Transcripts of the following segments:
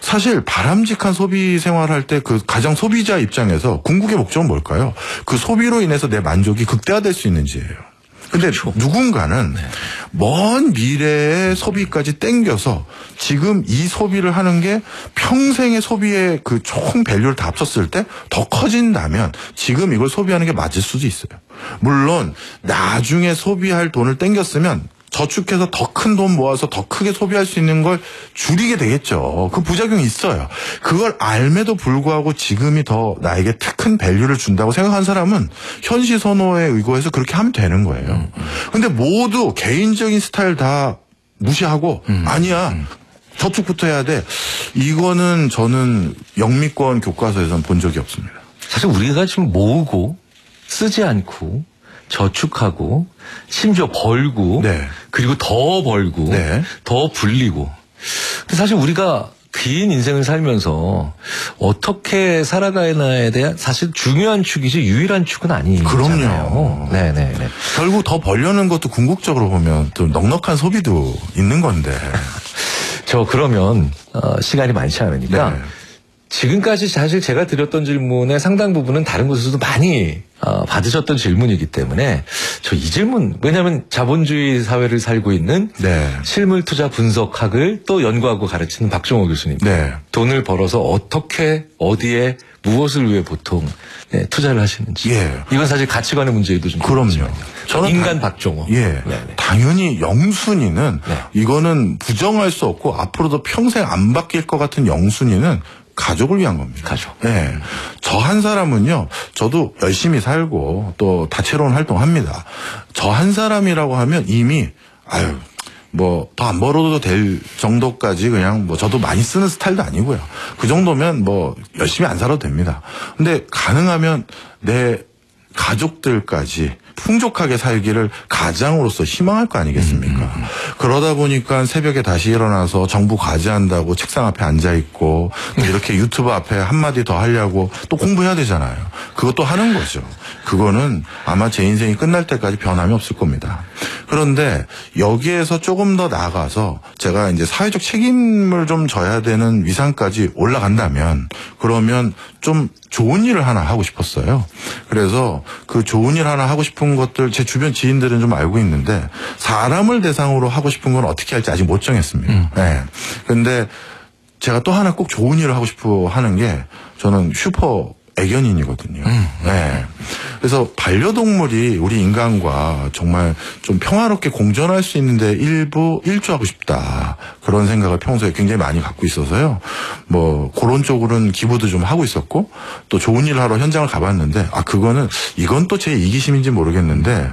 사실 바람직한 소비 생활할 때 그 가장 소비자 입장에서 궁극의 목적은 뭘까요? 그 소비로 인해서 내 만족이 극대화될 수 있는지예요. 근데 그렇죠. 누군가는 네. 먼 미래의 소비까지 땡겨서 지금 이 소비를 하는 게 평생의 소비의 그 총 밸류를 다 합쳤을 때 더 커진다면 지금 이걸 소비하는 게 맞을 수도 있어요. 물론 나중에 소비할 돈을 땡겼으면 저축해서 더 큰 돈 모아서 더 크게 소비할 수 있는 걸 줄이게 되겠죠. 그 부작용이 있어요. 그걸 알매도 불구하고 지금이 더 나에게 큰 밸류를 준다고 생각한 사람은 현시 선호에 의거해서 그렇게 하면 되는 거예요. 근데 모두 개인적인 스타일 다 무시하고 아니야. 저축부터 해야 돼. 이거는 저는 영미권 교과서에서는 본 적이 없습니다. 사실 우리가 지금 모으고 쓰지 않고 저축하고 심지어 벌고 네. 그리고 더 벌고 네. 더 불리고 근데 사실 우리가 긴 인생을 살면서 어떻게 살아가나에 대한 사실 중요한 축이지 유일한 축은 아니잖아요. 그럼요. 네네네. 결국 더 벌려는 것도 궁극적으로 보면 또 넉넉한 소비도 있는 건데. 저 그러면 시간이 많지 않으니까 네. 지금까지 사실 제가 드렸던 질문의 상당 부분은 다른 곳에서도 많이 받으셨던 질문이기 때문에 저 이 질문 왜냐하면 자본주의 사회를 살고 있는 네. 실물 투자 분석학을 또 연구하고 가르치는 박종호 교수님 네. 돈을 벌어서 어떻게 어디에 무엇을 위해 보통 투자를 하시는지 예. 이건 사실 가치관의 문제에도 좀 그럼요. 저는 인간 박종호. 예. 네네. 당연히 영순위는 네. 이거는 부정할 수 없고 앞으로도 평생 안 바뀔 것 같은 영순위는 가족을 위한 겁니다. 가족. 예. 저 한 사람은요, 저도 열심히 살고 또 다채로운 활동합니다. 저 한 사람이라고 하면 이미, 뭐, 더 안 벌어도 될 정도까지 그냥 뭐 저도 많이 쓰는 스타일도 아니고요. 그 정도면 뭐 열심히 안 살아도 됩니다. 근데 가능하면 내 가족들까지 풍족하게 살기를 가장으로서 희망할 거 아니겠습니까? 그러다 보니까 새벽에 다시 일어나서 정부 과제한다고 책상 앞에 앉아있고 또 이렇게 유튜브 앞에 한마디 더 하려고 또 공부해야 되잖아요. 그것도 하는 거죠. 그거는 아마 제 인생이 끝날 때까지 변함이 없을 겁니다. 그런데 여기에서 조금 더 나아가서 제가 이제 사회적 책임을 좀 져야 되는 위상까지 올라간다면 그러면 좀 좋은 일을 하나 하고 싶었어요. 그래서 그 좋은 일 하나 하고 싶은 것들 제 주변 지인들은 좀 알고 있는데 사람을 대상으로 하고 싶은 건 어떻게 할지 아직 못 정했습니다. 네. 근데 제가 또 하나 꼭 좋은 일을 하고 싶어 하는 게 저는 슈퍼 애견인이거든요. 네. 그래서 반려동물이 우리 인간과 정말 좀 평화롭게 공존할 수 있는데 일조하고 싶다. 그런 생각을 평소에 굉장히 많이 갖고 있어서요. 뭐 그런 쪽으로는 기부도 좀 하고 있었고 또 좋은 일 하러 현장을 가봤는데 이건 또 제 이기심인지 모르겠는데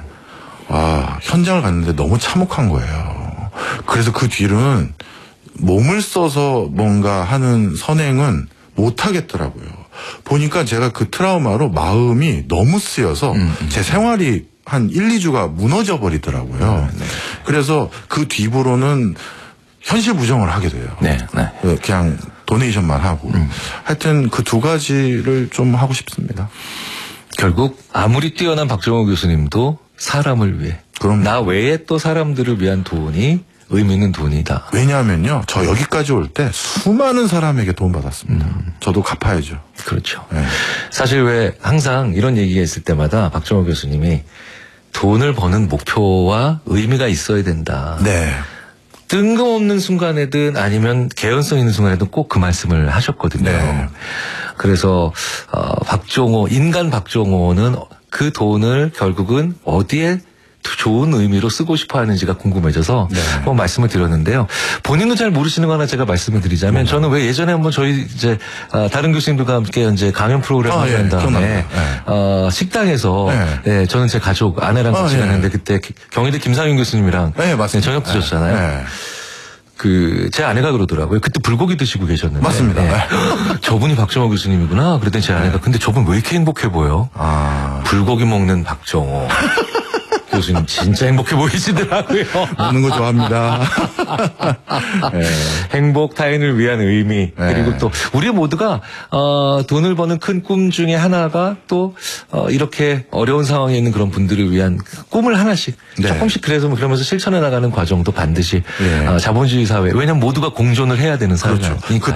현장을 갔는데 너무 참혹한 거예요. 그래서 그 뒤로는 몸을 써서 뭔가 하는 선행은 못 하겠더라고요. 보니까 제가 그 트라우마로 마음이 너무 쓰여서 제 생활이 한 1, 2주가 무너져 버리더라고요. 그래서 그 뒤부로는 현실 부정을 하게 돼요. 네. 그냥 도네이션만 하고. 하여튼 그 두 가지를 좀 하고 싶습니다. 결국 아무리 뛰어난 박종호 교수님도 사람을 위해 그럼 나 외에 또 사람들을 위한 돈이 의미 있는 돈이다. 왜냐하면요. 저 여기까지 올 때 수많은 사람에게 도움받았습니다. 저도 갚아야죠. 그렇죠. 네. 사실 왜 항상 이런 얘기가 있을 때마다 박종호 교수님이 돈을 버는 목표와 의미가 있어야 된다. 네. 뜬금없는 순간에든 아니면 개연성 있는 순간에든 꼭 그 말씀을 하셨거든요. 네. 그래서 인간 박종호는 그 돈을 결국은 어디에 좋은 의미로 쓰고 싶어 하는지가 궁금해져서 한번 말씀을 드렸는데요. 본인도 잘 모르시는 거 하나 제가 말씀을 드리자면 저는 왜 예전에 한번 저희 이제 다른 교수님들과 함께 이제 강연 프로그램 한 다음에 식당에서 저는 제 가족 아내랑 같이 갔는데 그때 경희대 김상윤 교수님이랑 저녁 드셨잖아요. 제 아내가 그러더라고요. 그때 불고기 드시고 계셨는데. 맞습니다. 저분이 박종호 교수님이구나. 그랬더니 제 아내가 근데 저분 왜 이렇게 행복해 보여? 불고기 먹는 박종호. 교수님 진짜 행복해 보이시더라고요. 먹는 거 좋아합니다. 행복, 타인을 위한 의미 그리고 또 우리 모두가 돈을 버는 큰 꿈 중에 하나가 또 이렇게 어려운 상황에 있는 그런 분들을 위한 꿈을 하나씩 조금씩 그러면서 실천해 나가는 과정도 반드시 자본주의 사회 왜냐하면 모두가 공존을 해야 되는 사회니까.